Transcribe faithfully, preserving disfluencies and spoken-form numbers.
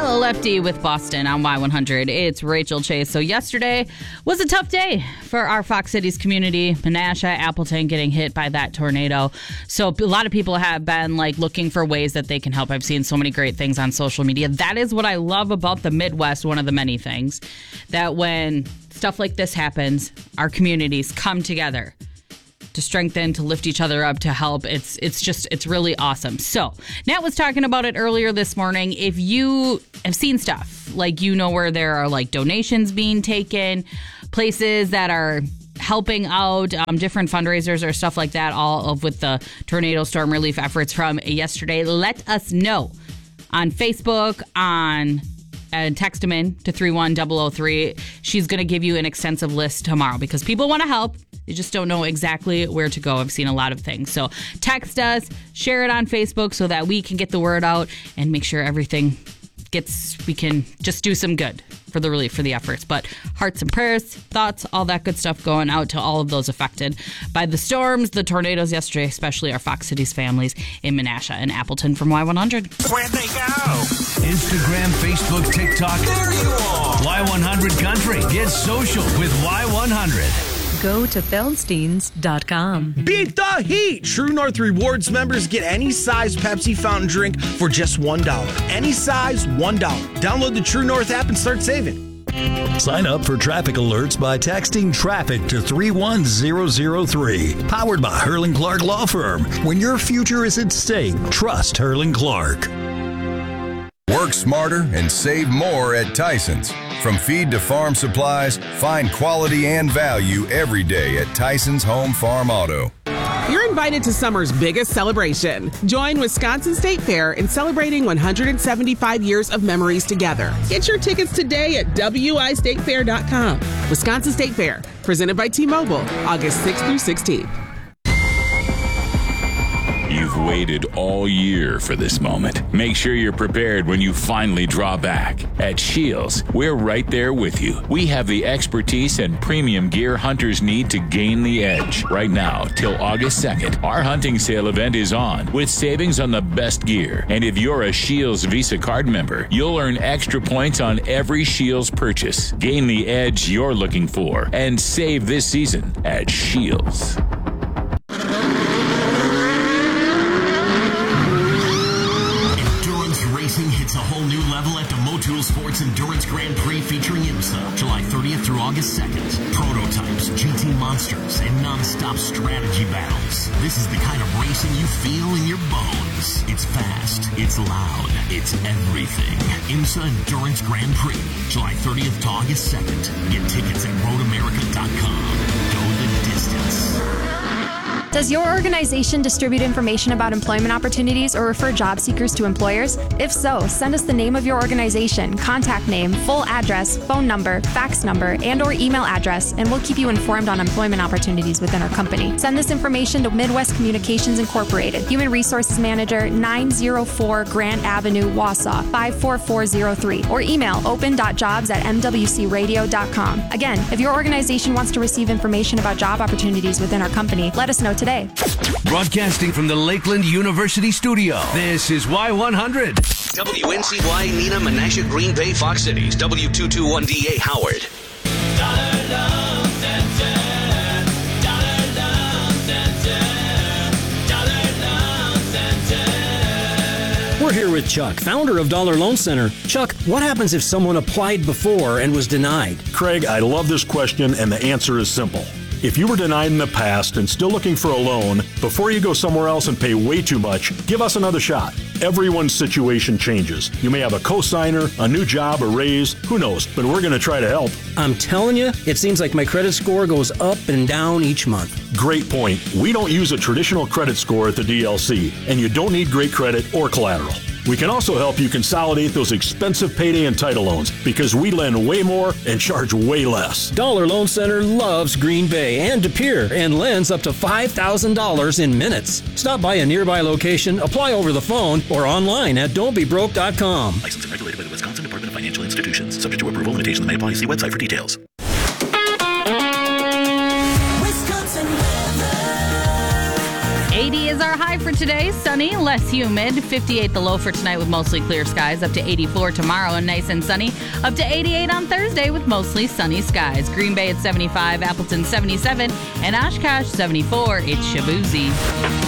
Hello, Lefty with Boston on Y one hundred. It's Rachel Chase. So yesterday was a tough day for our Fox Cities community. Menasha, Appleton getting hit by that tornado. So a lot of people have been like looking for ways that they can help. I've seen so many great things on social media. That is what I love about the Midwest. One of the many things that when stuff like this happens, our communities come together to strengthen, to lift each other up, to help. It's it's just, it's really awesome. So, Nat was talking about it earlier this morning. If you have seen stuff, like you know where there are like donations being taken, places that are helping out, um, different fundraisers or stuff like that, all of with the tornado storm relief efforts from yesterday, let us know on Facebook, on and text them in to three one zero zero three. She's going to give you an extensive list tomorrow because people want to help. They just don't know exactly where to go. I've seen a lot of things. So text us, share it on Facebook so that we can get the word out and make sure everything gets, we can just do some good for the relief, for the efforts. But hearts and prayers, thoughts, all that good stuff going out to all of those affected by the storms, the tornadoes yesterday, especially our Fox Cities families in Menasha and Appleton from Y one hundred. Where'd they go? Instagram, Facebook, TikTok. There you are. Y one hundred Country. Get social with Y one hundred. Go to Feldsteins dot com. Beat the heat! True North Rewards members get any size Pepsi fountain drink for just one dollar. Any size, one dollar. Download the True North app and start saving. Sign up for traffic alerts by texting traffic to three one zero zero three. Powered by Hurling Clark Law Firm. When your future is at stake, trust Hurling Clark. Work smarter and save more at Tyson's. From feed to farm supplies, find quality and value every day at Tyson's Home Farm Auto. You're invited to summer's biggest celebration. Join Wisconsin State Fair in celebrating one hundred seventy-five years of memories together. Get your tickets today at W I state fair dot com. Wisconsin State Fair, presented by T-Mobile, August sixth through sixteenth. You've waited all year for this moment. Make sure you're prepared when you finally draw back. At Shields, we're right there with you. We have the expertise and premium gear hunters need to gain the edge. Right now, till August second, our hunting sale event is on with savings on the best gear. And if you're a Shields Visa card member, you'll earn extra points on every Shields purchase. Gain the edge you're looking for and save this season at Shields. Hits a whole new level at the Motul Sports Endurance Grand Prix featuring IMSA, July thirtieth through August second. Prototypes, G T monsters, and non-stop strategy battles. This is the kind of racing you feel in your bones. It's fast, it's loud, it's everything. IMSA Endurance Grand Prix, July thirtieth to August second. Get tickets at road america dot com. Go the distance. Does your organization distribute information about employment opportunities or refer job seekers to employers? If so, send us the name of your organization, contact name, full address, phone number, fax number, and or email address, and we'll keep you informed on employment opportunities within our company. Send this information to Midwest Communications Incorporated, Human Resources Manager, nine oh four Grant Avenue, Wausau, five four four zero three, or email open dot jobs at m w c radio dot com. Again, if your organization wants to receive information about job opportunities within our company, let us know today. Broadcasting from the Lakeland University studio, this is Y one hundred. W N C Y, Neenah, Menasha, Green Bay, Fox Cities, W two twenty-one D A, Howard. Dollar Loan Center, Dollar Loan Center, Dollar Loan Center. We're here with Chuck, founder of Dollar Loan Center. Chuck, what happens if someone applied before and was denied? Craig, I love this question, and the answer is simple. If you were denied in the past and still looking for a loan, before you go somewhere else and pay way too much, give us another shot. Everyone's situation changes. You may have a cosigner, a new job, a raise, who knows, but we're going to try to help. I'm telling you, it seems like my credit score goes up and down each month. Great point. We don't use a traditional credit score at the D L C, and you don't need great credit or collateral. We can also help you consolidate those expensive payday and title loans because we lend way more and charge way less. Dollar Loan Center loves Green Bay and De Pere and lends up to five thousand dollars in minutes. Stop by a nearby location, apply over the phone, or online at don't be broke dot com. Licensed and regulated by the Wisconsin Department of Financial Institutions. Subject to approval, limitations may apply. See website for details. eighty is our high for today, sunny, less humid. fifty-eight the low for tonight with mostly clear skies. Up to eighty-four tomorrow and nice and sunny. Up to eighty-eight on Thursday with mostly sunny skies. Green Bay at seventy-five, Appleton seventy-seven, and Oshkosh seventy-four. It's Shabuzi.